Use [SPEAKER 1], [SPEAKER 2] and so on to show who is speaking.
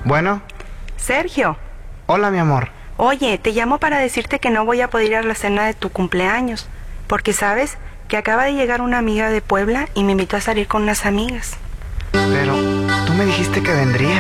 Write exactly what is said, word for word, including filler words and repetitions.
[SPEAKER 1] Bueno.
[SPEAKER 2] Sergio.
[SPEAKER 1] Hola, mi amor.
[SPEAKER 2] Oye, te llamo para decirte que no voy a poder ir a la cena de tu cumpleaños, porque sabes que acaba de llegar una amiga de Puebla y me invitó a salir con unas amigas.
[SPEAKER 1] Pero tú me dijiste que vendrías.